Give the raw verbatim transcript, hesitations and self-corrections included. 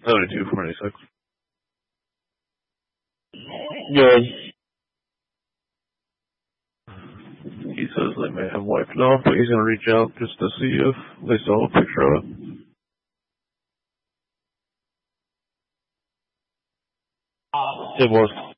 seventy-two for ninety-six. Good. He says they may have wiped it off, but he's gonna reach out just to see if they saw a picture of it. It was.